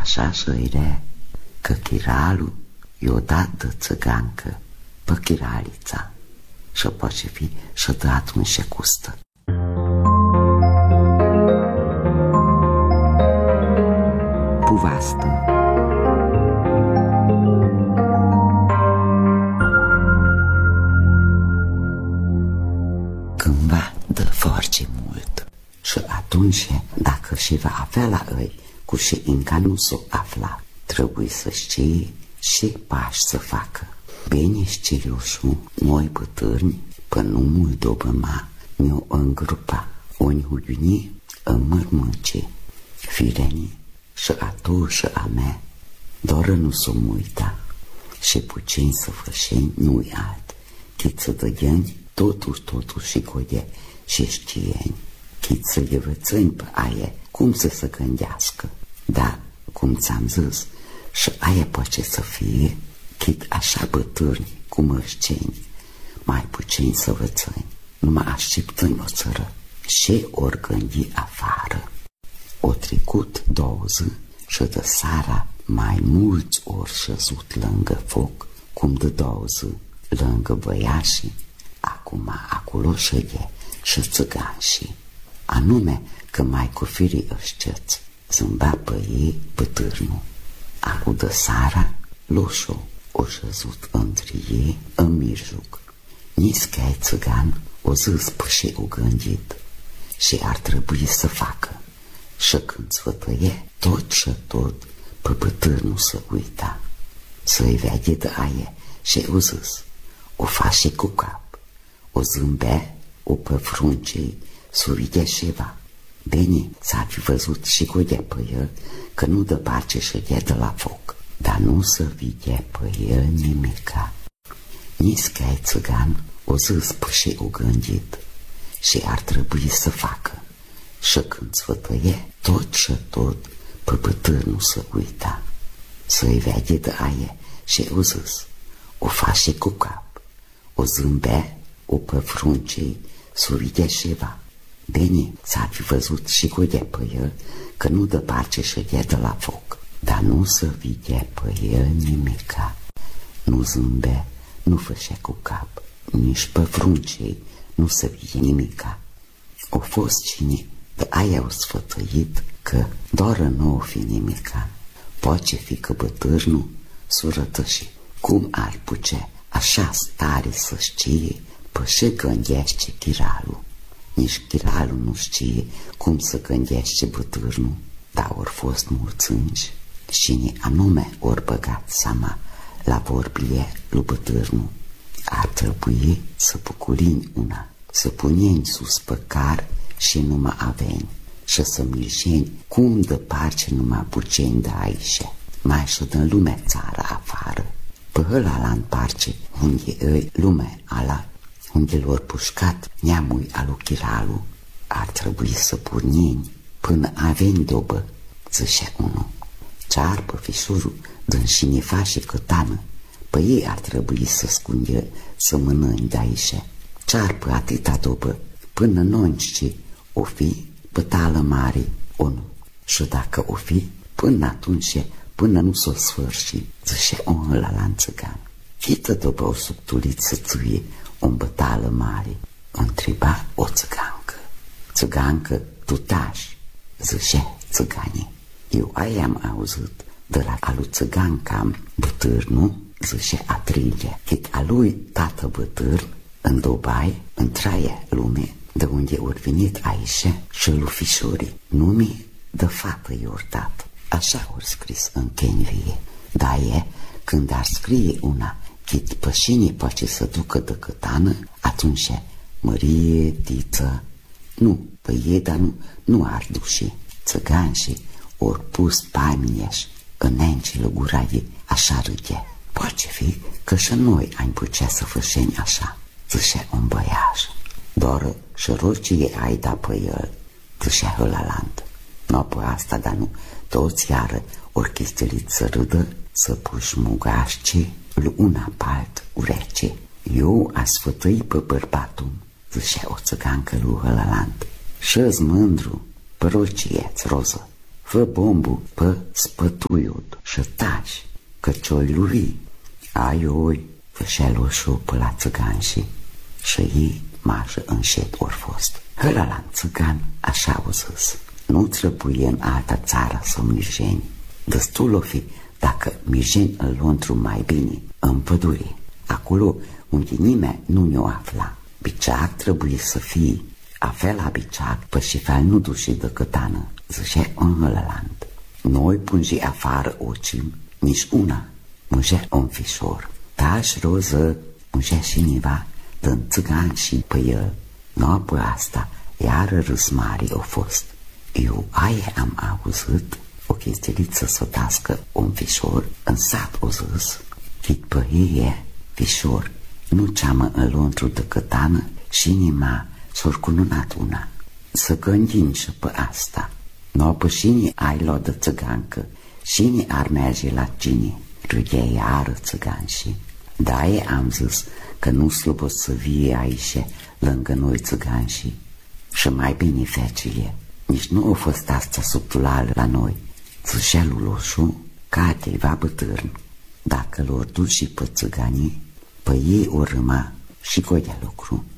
așa șăire că chiralul i-o dat de țăgancă pe chiralița și poate fi și de atunci custă. Puvastă. Cândva dă foarte mult și atunci, dacă și va avea la ei cu și încă nu s-o afla, trebuie să știe și pași să facă. Bine știriușul, noi bătârni, până nu mult dobăma, ne-o îngrupa, oni huliuni, în mărmânce, firenii și a tu și a mea, doar nu s-o muita, și puțin să fășeni nu-i alt, chiță de ieni, totul și godie și știeni, chiță de vățâni pe aia, cum să se gândească, dar, cum ți-am zis, și aia poate să fie, chit așa bătârni, cu mărșceni, mai puțin să vățâni, numai așteptând o țără, și ori gândi afară. O trecut 2 zi și de seara mai mulți ori șezut lângă foc, cum de 2 zi lângă băiașii, acum acolo șede și țăganșii, anume că mai cu firii ășceți zâmbea pe ei bătârnul. Acu de seara loșo o șezut între ei în mijloc. Niscai țăgan o zis și o gândit și ar trebui să facă. Și când sfătăie tot și tot pe bătârnul să uita, să-i vede de aia și o zis, o face cu cap, o zâmbea, o pe fruncei, s-o vede ceva. Bine, s-ar fi văzut și godea pe el că nu dă parce ședea de la foc, dar nu se vede pe el nimica. Niscai țăgan o zis și o gândit și ar trebui să facă. Și când sfătăie tot și tot pe bătârnul să uita, să-i vede de aia și o zis, o face cu cap, o zâmbea, o pe fruncei, s-o vede ceva. Bine, s-ar fi văzut și godea pe el că nu dă parce ședea de la foc, dar nu se vede pe el nimica. Nu zâmbea, nu făcea cu cap, nici pe fruncei nu se vede nimica. O fost cine de aia o sfătăit că doar nu o fi nimica. Poate fi că bătârnul s-o rătăși. Cum ar putea așa stare să știe pe ce gândește chiralul? Nici chiralul nu știe cum să gândește bătârnul, dar ori fost mulți înși. Cine anume ori băgat seama la vorbile lui bătârnul, ar trebui să puculini una, să puneni sus pe car și numai aveni, și să milșeni cum de parce numai buceni de aici, mai și din lumea țară afară, pe ăla în parce unde îi lumea ala, unde l-or pușcat neamui alu chiralu, ar trebui să purneni până aveni dobă, zicea unul. Ce-ar pe fișurul din șinifa și cătană, pe ei ar trebui să scunde să mănânci de aici. Ce-ar pe atâta dobă, până nonci o fi pe tală mare, onu. Și dacă o fi, până atunci, până nu s-o sfârși, zicea omul la țăgan. Chită dobă o subtuliță țuie o bătală mare, întreba o țăgancă. Țăgancă, tu tași, zicea țăganii. Eu aia am auzit de la alu țăganca bătârnul, zicea Atrilia, chit a lui tată bătârn, în Dubai, în traia lume, de unde ori venit aici și lui fișorii, numii de fată i-or dat. Așa ori scris în Kenvie. Dar e, când ar scrie una, chit pe cine poate să ducă de cătană, atunci Mărie, Tiță, nu, pe ei, dar nu ar duce. Țăganșii ori pus pamineș în encile guraie, așa râde. Poate fi că și noi am putea să fășeni așa, zicea un băiaș. Doar și rocie ai da pe el, zicea ălalant. Nu pe asta, dar nu, toți iară ori chestilit să râdă, să puși mugașce, una pe alt urece. Eu a sfătăi pe bărbatul, zicea o țăgancă lui ălalant. Și-ți mândru, pe rocie-ți roză, fă bombul pe spătuiul și taci, că ce-oi lui, aioi, fășeloșul pe la țăganșii și ei mașă înșet ori fost. Ăla țăgan așa o zis, nu trebuie în alta țară să mirjeni, destul o fi dacă mirjeni îl luntru mai bine în pădure, acolo unde nimeni nu ne-o afla. Biceac trebuie să fie, afela biceac, pe și fel nu duși de cătană, zicea în ălăland. Noi pungi afară ocim, nici una, mângea un fișor. Tași roză, mângea și niva, dând țăgan și pe el. Noapă asta, iară râs mari au fost. Eu aia am auzit o chesteliță să tască un fișor în sat o zis. Chit pe ei fișor, nu ceamă în lontru de cătană și nima s-or cununat una. Să gândim și pe asta. Noapă și ai luat de țăgancă și ar merge la cine. Râdea iară țăganșii. Da, am zis că nu slăbă să vie aici lângă noi țăganșii. Și mai bine fecile, nici nu a fost asta subtulală la noi. Zicea luloșu, cate-i-va bătârn. Dacă l-or duci și pe țăganii, pe ei o râma și godea lucru.